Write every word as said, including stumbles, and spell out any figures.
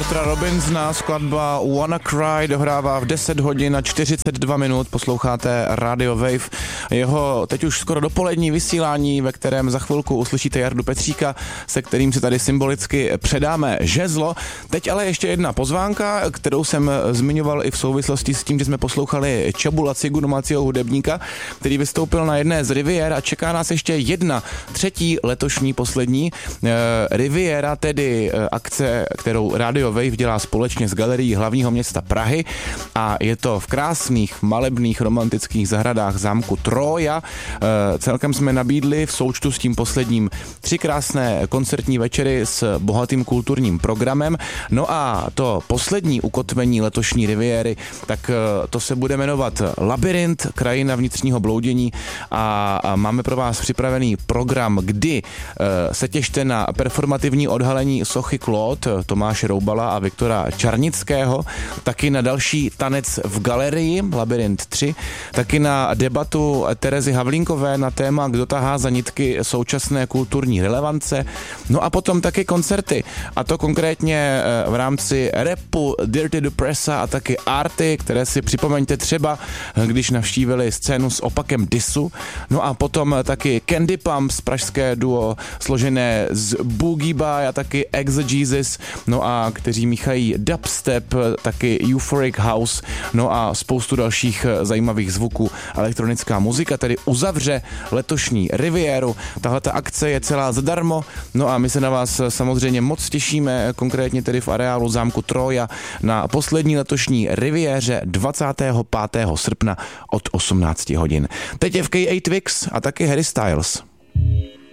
Waltera Robinsona, skladba Wanna Cry dohrává v deset hodin a čtyřicet dva minut, posloucháte Radio Wave, jeho teď už skoro dopolední vysílání, ve kterém za chvilku uslyšíte Jardu Petříka, se kterým si tady symbolicky předáme žezlo. Teď ale ještě jedna pozvánka, kterou jsem zmiňoval i v souvislosti s tím, že jsme poslouchali Čabula Cigu, domácího hudebníka, který vystoupil na jedné z Rivier a čeká nás ještě jedna, třetí letošní poslední Riviera, tedy akce, kterou Radio Wave dělá společně s Galerií hlavního města Prahy a je to v krásných, malebných, romantických zahradách zámku Trója. Celkem jsme nabídli v součtu s tím posledním tři krásné koncertní večery s bohatým kulturním programem. No a to poslední ukotvení letošní Riviery, tak to se bude jmenovat Labyrint, krajina vnitřního bloudění a máme pro vás připravený program, kdy se těšte na performativní odhalení sochy Claude Tomáše Roubala a Viktora Čarnického, taky na další tanec v galerii Labyrint tři, taky na debatu Terezy Havlínkové na téma Kdo tahá za nitky současné kulturní relevance, no a potom taky koncerty, a to konkrétně v rámci rapu Dirty Depressa a taky Arty, které si připomeňte třeba, když navštívili scénu s opakem Disu, no a potom taky Candy Pumps, pražské duo složené z Boogie By a taky Exegesis, no a kteří míchají dubstep, taky euphoric house, no a spoustu dalších zajímavých zvuků. Elektronická muzika tedy uzavře letošní Rivieru. Tahleta akce je celá zadarmo, no a my se na vás samozřejmě moc těšíme, konkrétně tedy v areálu zámku Trója na poslední letošní Riviéře dvacátého pátého srpna od osmnácti hodin. Teď je v K osm Twix a taky Harry Styles.